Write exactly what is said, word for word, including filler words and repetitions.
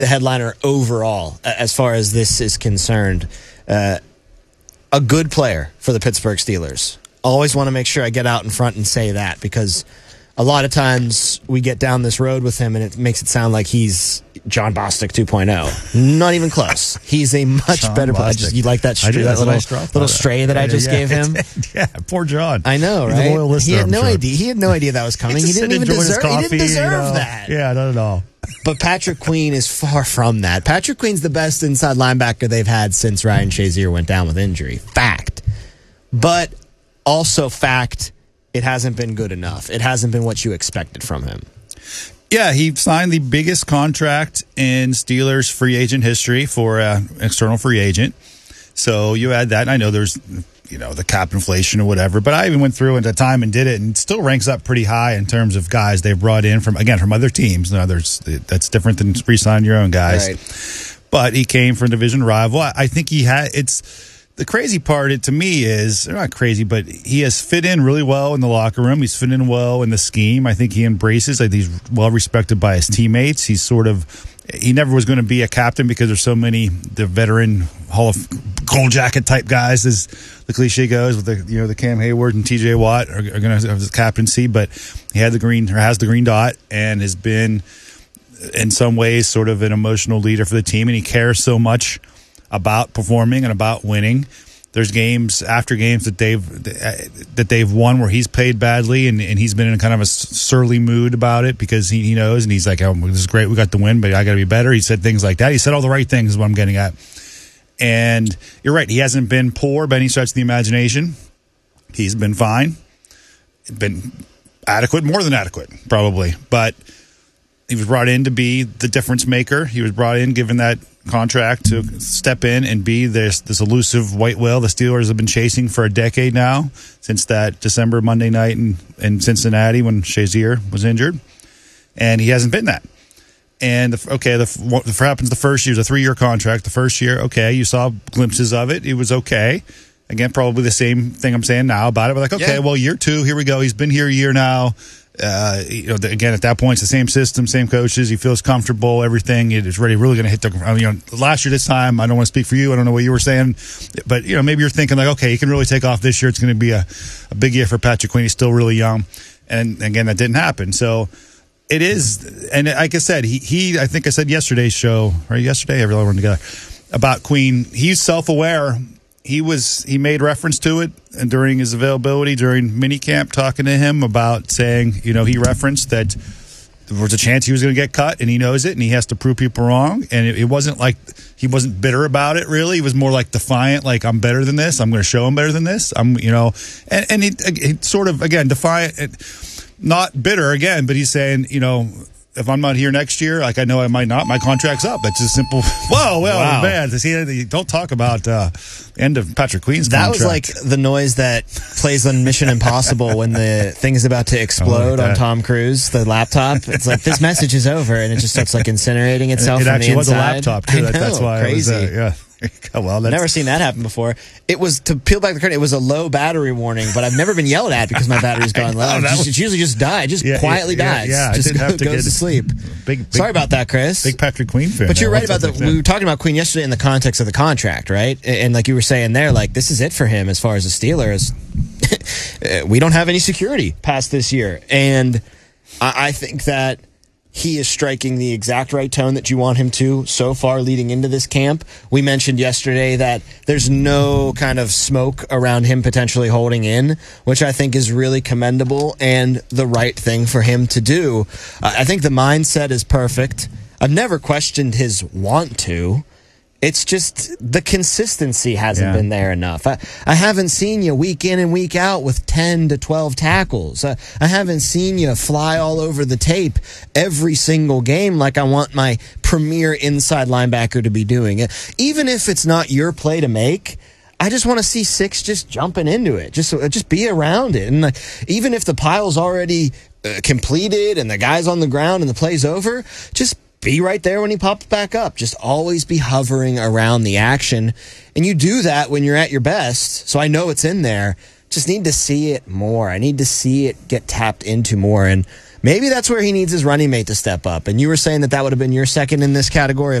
the headliner overall, as far as this is concerned. Uh, a good player for the Pittsburgh Steelers. Always want to make sure I get out in front and say that, because a lot of times we get down this road with him and it makes it sound like he's John Bostic two point oh. Not even close. He's a much John better player. You like that, stray, that little, nice little stray that I just yeah, gave him? Yeah, poor John. I know, He's right? a loyal listener, he had I'm no sure. idea. He had no idea that was coming. He, He didn't even deserve, coffee, he didn't deserve you know? that. Yeah, not at all. But Patrick Queen is far from that. Patrick Queen's the best inside linebacker they've had since Ryan Shazier went down with injury. Fact. But also fact, it hasn't been good enough. It hasn't been what you expected from him. Yeah, he signed the biggest contract in Steelers free agent history for an external free agent. So you add that, and I know there's, you know, the cap inflation or whatever, but I even went through at the time and did it, and it still ranks up pretty high in terms of guys they've brought in from, again, from other teams. Now, there's, that's different than re-signing your own guys. Right. But he came from a division rival. I think he had, it's, the crazy part it, to me is, not crazy, but he has fit in really well in the locker room. He's fit in well in the scheme. I think he embraces, like, he's well respected by his teammates. He's sort of, he never was going to be a captain because there's so many, the veteran Hall of Gold Jacket type guys, as the cliche goes, with the, you know, the Cam Hayward and T J Watt are, are going to have the captaincy, but he had the green, or has the green dot, and has been, in some ways, sort of an emotional leader for the team, and he cares so much about performing and about winning. There's games after games that they've that they've won where he's played badly, and, and he's been in kind of a surly mood about it because he, he knows, and he's like, oh, this is great, we got the win, but I got to be better. He said things like that. He said all the right things is what I'm getting at. And you're right, he hasn't been poor by any stretch of the imagination. He's been fine. Been adequate, more than adequate, probably. But he was brought in to be the difference maker. He was brought in given that contract to step in and be this this elusive white whale the Steelers have been chasing for a decade now, since that December Monday night in, in Cincinnati when Shazier was injured. And he hasn't been that. And, the, okay, the, what happens the first year, it's a three-year contract. The first year, okay, you saw glimpses of it. It was okay. Again, probably the same thing I'm saying now about it. But like, okay, yeah. well, year two, here we go. He's been here a year now. Uh, you know, again, at that point, it's the same system, same coaches. He feels comfortable, everything. It is really, really going to hit the ground. You know, last year, this time, I don't want to speak for you. I don't know what you were saying. But, you know, maybe you're thinking, like, okay, he can really take off this year. It's going to be a, a big year for Patrick Queen. He's still really young. And, again, that didn't happen. So it is, and like I said, he, he I think I said yesterday's show, right, yesterday, everyone together, about Queen. He's self-aware. He was he made reference to it and during his availability during minicamp, talking to him about saying, you know, he referenced that there was a chance he was going to get cut, and he knows it, and he has to prove people wrong. And it, it wasn't like he wasn't bitter about it, really. He was more like defiant, like, I'm better than this. I'm going to show him better than this. I'm, you know, and and he, he sort of, again, defiant, not bitter again, but he's saying, you know, if I'm not here next year, like I know I might not, my contract's up. That's just simple. Whoa, well, wow. man. See, don't talk about uh, end of Patrick Queen's that contract. That was like the noise that plays on Mission Impossible when the thing is about to explode like on Tom Cruise, the laptop. It's like, this message is over, and it just starts like incinerating itself it, it from actually the inside. was a laptop, too. I know, that's why crazy. It was, uh, yeah. Well, that's... Never seen that happen before. It was, to peel back the curtain, it was a low battery warning, but I've never been yelled at because my battery's gone low. It just, was... usually just died. Just yeah, quietly yeah, dies. Yeah, yeah. Just I did go, have to goes get to sleep. Big, big, Sorry about that, Chris. Big Patrick Queen fan. But you're now. right about the, we were talking about Queen yesterday in the context of the contract, right? And, and like you were saying there, like, this is it for him as far as the Steelers. We don't have any security past this year. And I, I think that he is striking the exact right tone that you want him to so far leading into this camp. We mentioned yesterday that there's no kind of smoke around him potentially holding in, which I think is really commendable and the right thing for him to do. Uh, I think the mindset is perfect. I've never questioned his want to. It's just the consistency hasn't yeah. been there enough. I, I haven't seen you week in and week out with ten to twelve tackles. I, I haven't seen you fly all over the tape every single game like I want my premier inside linebacker to be doing. Even if it's not your play to make, I just want to see six just jumping into it. Just, just be around it. And like, even if the pile's already uh, completed and the guy's on the ground and the play's over, just be right there when he pops back up. Just always be hovering around the action. And you do that when you're at your best. So I know it's in there. Just need to see it more. I need to see it get tapped into more. And maybe Maybe that's where he needs his running mate to step up. And you were saying that that would have been your second in this category